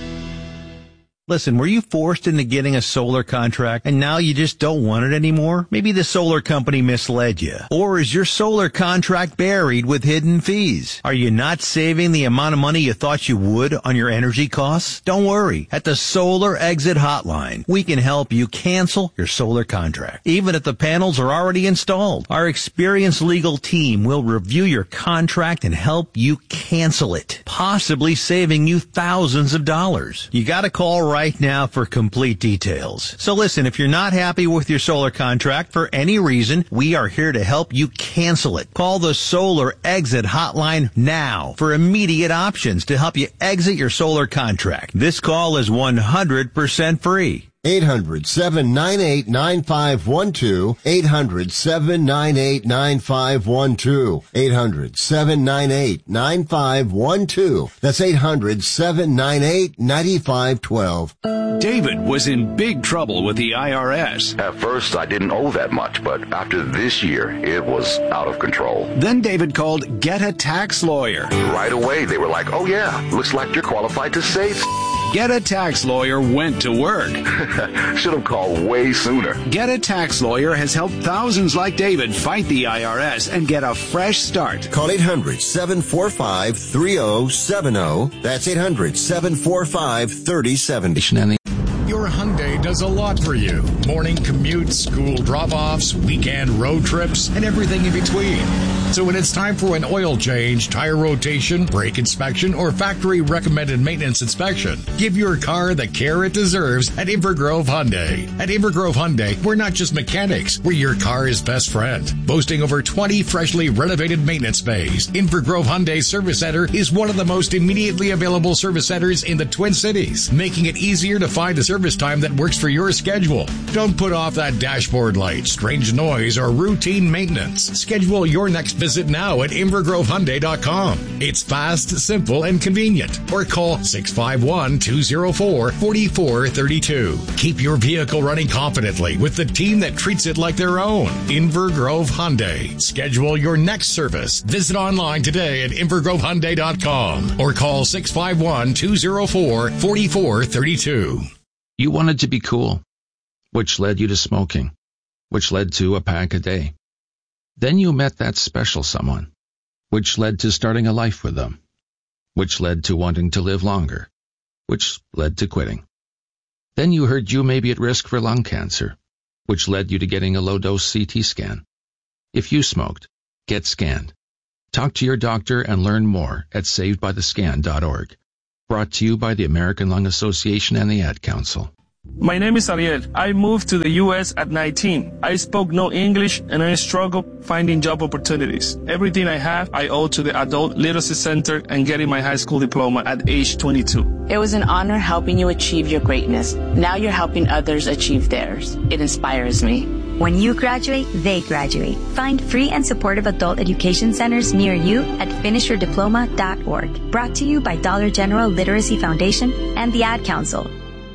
Listen, were you forced into getting a solar contract and now you just don't want it anymore? Maybe the solar company misled you. Or is your solar contract buried with hidden fees? Are you not saving the amount of money you thought you would on your energy costs? Don't worry. At the Solar Exit Hotline, we can help you cancel your solar contract, even if the panels are already installed. Our experienced legal team will review your contract and help you cancel it, possibly saving you thousands of dollars. You gotta call right now for complete details. So listen, if you're not happy with your solar contract for any reason, we are here to help you cancel it. Call the Solar Exit Hotline now for immediate options to help you exit your solar contract. This call is one hundred percent free. eight hundred, seven nine eight, nine five one two. eight hundred, seven nine eight, nine five one two. eight hundred, seven nine eight, nine five one two. That's eight hundred, seven nine eight, nine five one two. David was in big trouble with the I R S. At first, I didn't owe that much, but after this year, it was out of control. Then David called Get a Tax Lawyer. Right away, they were like, oh yeah, looks like you're qualified to save. Get a Tax Lawyer went to work. Should have called way sooner. Get a Tax Lawyer has helped thousands like David fight the I R S and get a fresh start. Call eight hundred, seven four five, three oh seven oh. That's eight hundred, seven four five, three oh seven oh. Your Hyundai does a lot for you. Morning commutes, school drop-offs, weekend road trips, and everything in between. So when it's time for an oil change, tire rotation, brake inspection, or factory-recommended maintenance inspection, give your car the care it deserves at Invergrove Hyundai. At Invergrove Hyundai, we're not just mechanics, we're your car's best friend. Boasting over twenty freshly renovated maintenance bays, Invergrove Hyundai Service Center is one of the most immediately available service centers in the Twin Cities, making it easier to find a service time that works for your schedule. Don't put off that dashboard light, strange noise, or routine maintenance. Schedule your next visit now at invergrove hyundai dot com. It's fast, simple, and convenient. Or call six five one, two oh four, four four three two. Keep your vehicle running confidently with the team that treats it like their own. Invergrove Hyundai. Schedule your next service. Visit online today at invergrove hyundai dot com or call six five one, two oh four, four four three two. You wanted to be cool, which led you to smoking, which led to a pack a day. Then you met that special someone, which led to starting a life with them, which led to wanting to live longer, which led to quitting. Then you heard you may be at risk for lung cancer, which led you to getting a low-dose C T scan. If you smoked, get scanned. Talk to your doctor and learn more at saved by the scan dot org. Brought to you by the American Lung Association and the Ad Council. My name is Ariel. I moved to the U S at nineteen. I spoke no English and I struggled finding job opportunities. Everything I have, I owe to the Adult Literacy Center and getting my high school diploma at age twenty-two. It was an honor helping you achieve your greatness. Now you're helping others achieve theirs. It inspires me. When you graduate, they graduate. Find free and supportive adult education centers near you at finish your diploma dot org. Brought to you by Dollar General Literacy Foundation and the Ad Council.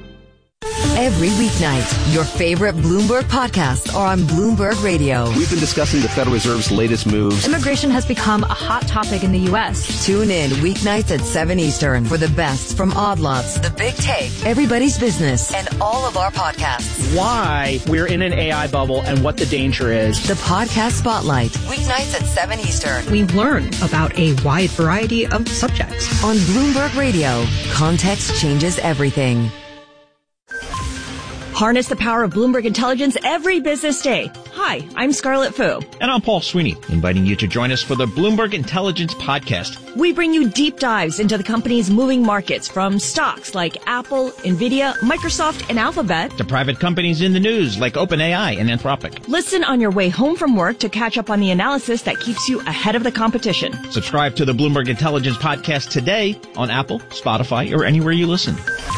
Every weeknight, your favorite Bloomberg podcasts are on Bloomberg Radio. We've been discussing the Federal Reserve's latest moves. Immigration has become a hot topic in the U S. Tune in weeknights at seven Eastern for the best from Odd Lots, The Big Take, Everybody's Business, and all of our podcasts. Why we're in an A I bubble and what the danger is. The Podcast Spotlight, weeknights at seven Eastern. We learn about a wide variety of subjects. On Bloomberg Radio, context changes everything. Harness the power of Bloomberg Intelligence every business day. Hi, I'm Scarlett Fu. And I'm Paul Sweeney, inviting you to join us for the Bloomberg Intelligence Podcast. We bring you deep dives into the company's moving markets, from stocks like Apple, Nvidia, Microsoft, and Alphabet, to private companies in the news like OpenAI and Anthropic. Listen on your way home from work to catch up on the analysis that keeps you ahead of the competition. Subscribe to the Bloomberg Intelligence Podcast today on Apple, Spotify, or anywhere you listen.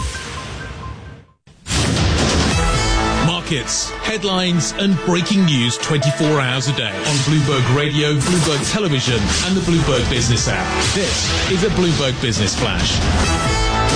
Markets, headlines, and breaking news twenty-four hours a day on Bloomberg Radio, Bloomberg Television, and the Bloomberg Business app. This is a Bloomberg Business Flash.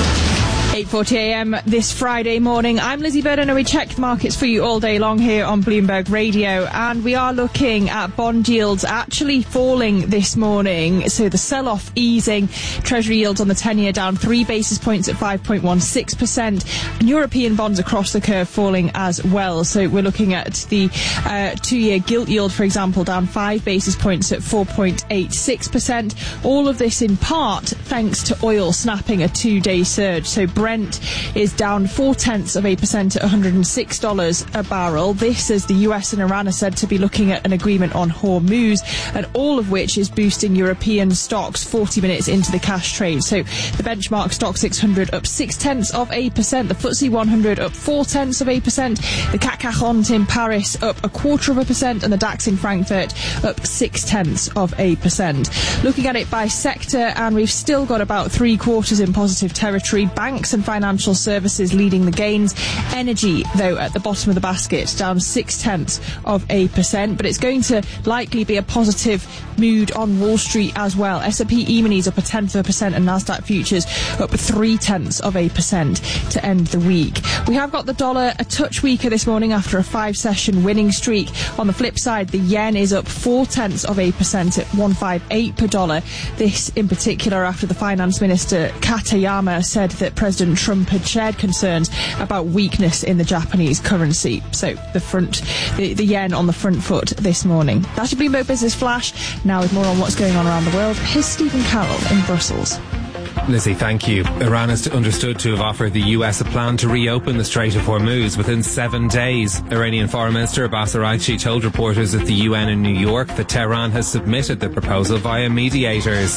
eight forty a.m. this Friday morning. I'm Lizzie Burden, and we check the markets for you all day long here on Bloomberg Radio. And we are looking at bond yields actually falling this morning. So the sell-off easing. Treasury yields on the ten-year down three basis points at five point one six percent. And European bonds across the curve falling as well. So we're looking at the uh, two-year gilt yield, for example, down five basis points at four point eight six percent. All of this in part thanks to oil snapping a two-day surge. So Brent is down four-tenths of a percent at one hundred six dollars a barrel. This as the U S and Iran are said to be looking at an agreement on Hormuz, and all of which is boosting European stocks forty minutes into the cash trade. So the benchmark stock six hundred up six-tenths of a percent, the F T S E one hundred up four-tenths of a percent, the C A C forty in Paris up a quarter of a percent, and the DAX in Frankfurt up six-tenths of a percent. Looking at it by sector, and we've still got about three quarters in positive territory. Banks and financial services leading the gains. Energy, though, at the bottom of the basket, down six-tenths of a percent, but it's going to likely be a positive mood on Wall Street as well. S and P E-minis up a tenth of a percent, and Nasdaq futures up three-tenths of a percent to end the week. We have got the dollar a touch weaker this morning after a five-session winning streak. On the flip side, the yen is up four-tenths of a percent at one fifty-eight per dollar. This in particular after the finance minister Katayama said that President Trump had shared concerns about weakness in the Japanese currency. So the front, the, the yen on the front foot this morning. That's your Bloomberg Business Flash. Now with more on what's going on around the world, here's Stephen Carroll in Brussels. Lizzie, thank you. Iran is understood to have offered the U S a plan to reopen the Strait of Hormuz within seven days. Iranian Foreign Minister Abbas Araghchi told reporters at the U N in New York that Tehran has submitted the proposal via mediators.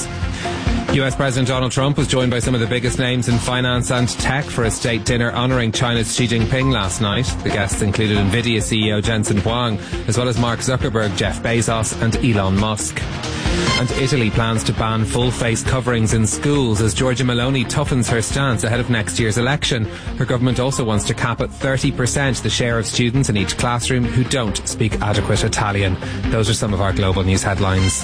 U S President Donald Trump was joined by some of the biggest names in finance and tech for a state dinner honouring China's Xi Jinping last night. The guests included Nvidia C E O Jensen Huang, as well as Mark Zuckerberg, Jeff Bezos and Elon Musk. And Italy plans to ban full face coverings in schools as Giorgia Meloni toughens her stance ahead of next year's election. Her government also wants to cap at thirty percent the share of students in each classroom who don't speak adequate Italian. Those are some of our global news headlines.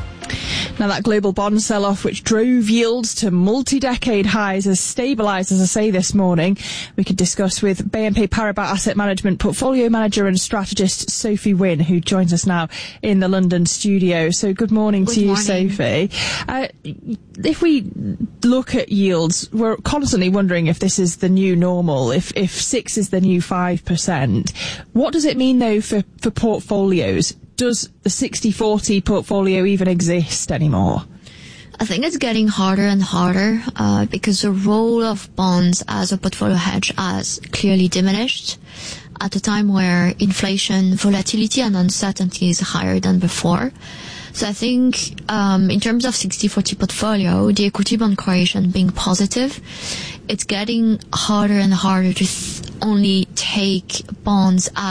Now, that global bond sell-off, which drove yields to multi-decade highs, has stabilised, as I say, this morning. We could discuss with B N P Paribas Asset Management Portfolio Manager and Strategist Sophie Wynne, who joins us now in the London studio. So good morning good to you, morning. Sophie. Uh, if we look at yields, we're constantly wondering if this is the new normal, if, if six is the new five percent. What does it mean, though, for, for portfolios? Does the sixty forty portfolio even exist anymore? I think it's getting harder and harder uh, because the role of bonds as a portfolio hedge has clearly diminished at a time where inflation, volatility and uncertainty is higher than before. So I think um, in terms of sixty forty portfolio, the equity bond correlation being positive, it's getting harder and harder to th- only take bonds as